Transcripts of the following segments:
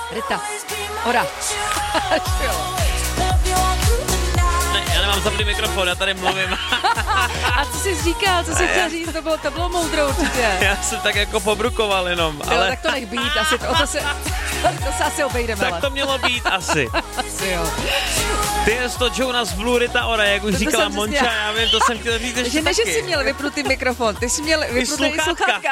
Rita. Ora. Ne, já nemám zapnutý mikrofon, já tady mluvím. A co jsi říkal, co jsi chtěl říct, to bylo moudro určitě. Já jsem tak jako pobrukoval jenom, ale... Jo, tak to nech být, asi to se asi obejdeme. Tak to mělo být asi. Asi jo. Ty je to Jonas Blue, Rita Ora, jak už říkala Monča, já vím, to jsem chtěl říct ještě že ne, že taky. jsi měl vypnutý mikrofon, ty jsi měl vypnutý sluchátka.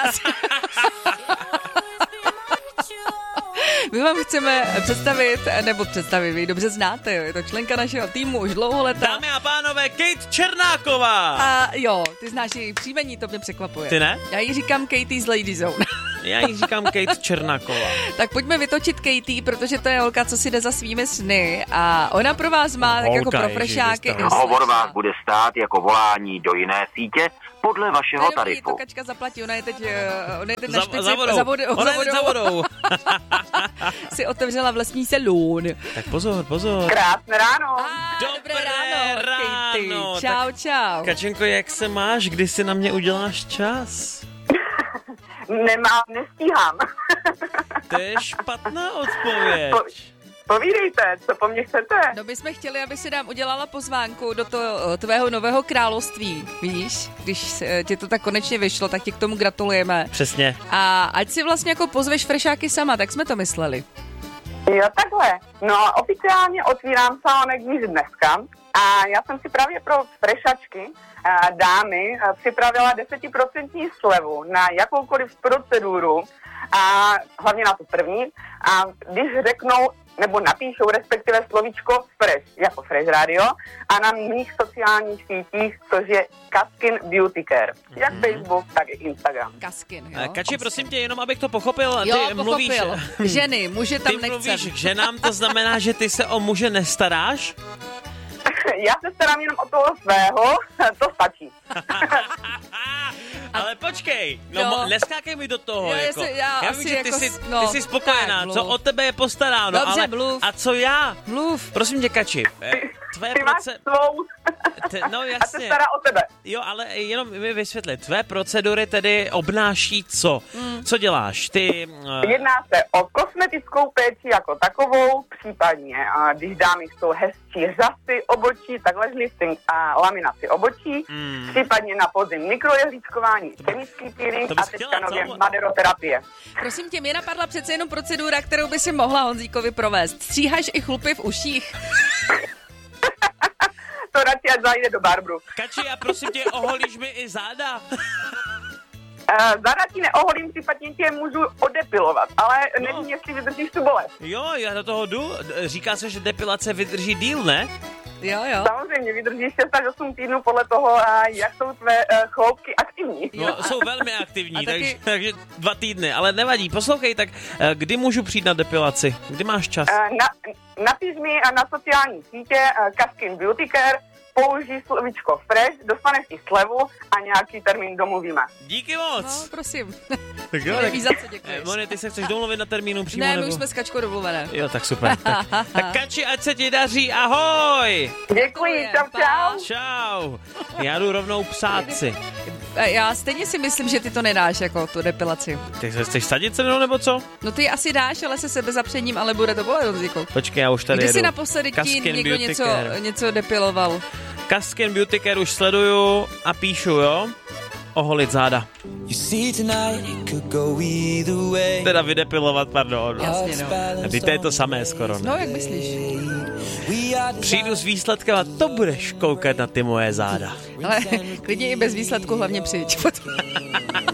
My vám chceme představit, vy ji dobře znáte, jo, je to členka našeho týmu už dlouholetá. Dámy a pánové, Kate Černáková. A jo, ty znáš její příjmení, to mě překvapuje. Ty ne? Já jí říkám Katie z Lady Zone. Já jí říkám Kate Černáková. Tak pojďme vytočit Katie, protože to je holka, co si jde za svými sny a ona pro vás má tak jako pro frešáky. Hovor vás bude stát jako volání do jiné sítě podle vašeho tarifu. To Kačka zaplatí, ona je teď na špici za vodou. Si otevřela vlastní salon. Tak pozor. Krásné ráno. Dobré ráno, Katie. Čau. Kačenko, jak se máš? Kdy si na mě uděláš čas? Nestíhám. To je špatná odpověď. Povídejte, co po mně chcete? No my jsme chtěli, aby si nám udělala pozvánku do toho tvého nového království, víš? Když ti to tak konečně vyšlo, tak ti k tomu gratulujeme. Přesně. A ať si vlastně jako pozveš frešáky sama, tak jsme to mysleli. Jo, takhle. No, oficiálně otvírám sánek již dneska a já jsem si právě pro frešačky dámy připravila 10% slevu na jakoukoliv proceduru a hlavně na tu první. A když řeknou nebo napíšou respektive slovíčko Fresh, jako Fresh Radio, a na mých sociálních sítích, což je Kaskin Beauty Care. Jak Facebook, tak i Instagram. Kaskin, jo. Kači, prosím tě, jenom abych to pochopil. Ty pochopil. mluvíš... Ženy, muže tam ty nechcem. mluvíš k ženám, to znamená, že ty se o muže nestaráš? Já se starám jenom o toho svého, to stačí. Ale počkej, neskákej mi do toho. Jo, jako. já vím, že ty jako, jsi spokojená, tak, co o tebe je postaráno, dobře, ale mluv. A co já? Mluv. Prosím tě, Kači, Ty máš svou no a se jasně. stará o tebe. Jo, ale jenom mi vysvětli, tvé procedury tedy obnáší co? Co děláš? Ty... Jedná se o kosmetickou péči jako takovou, případně když dámy chcou hezčí řasy obočí, takhle lifting a laminaci obočí, případně na podzim mikrojehličkování, chemický peeling a teďka nově maderoterapie. Prosím tě, mě napadla přece jenom procedura, kterou by si mohla Honzíkovi provést. Stříháš i chlupy v uších? To radši ať zajde do barbru. Kači, a prosím tě, oholíš mi i záda? Záda ti neoholím, případně tě můžu odepilovat, ale nevím, jestli vydržíš tu bolest. Jo, já do toho jdu. Říká se, že depilace vydrží díl, ne? Jo. Samozřejmě, vydržíš 6 až 8 týdnů podle toho, jak jsou tvé chloupky aktivní. No, jsou velmi aktivní, takže 2 týdny, ale nevadí. Poslouchej, tak kdy můžu přijít na depilaci? Kdy máš čas? Napiš mi na sociální sítě Kaskin Beauty Care, použij slovíčko Fresh, dostaneš i slevu a nějaký termín domluvíme. Díky moc. No, prosím. Tak jo, Nevíš, za co děkuješ. Moni, ty se chceš domluvit na termínu přímo? Ne, nebo? my už jsme s Kačkou domluvené. Jo, tak super. Tak Kači, ať se ti daří, ahoj! Děkuji, čau. Čau. Já jdu rovnou psát si. Já stejně si myslím, že ty to nedáš, jako tu depilaci. Ty se chceš sadit se mnou, nebo co? No ty asi dáš, ale se sebezapřením, ale bude to bolet, Honzíku. Počkej, já už tady Kdy jedu. jsi naposledy ti někdo něco depiloval? Kaskin Beauty Care už sleduju a píšu, jo? Oholit záda. Teda vydepilovat, pardon. Jasně, no. Teď to je to samé skoro, ne? No, jak myslíš? Přijdu s výsledkem a to budeš koukat na ty moje záda. Ale klidně i bez výsledku, hlavně přijď.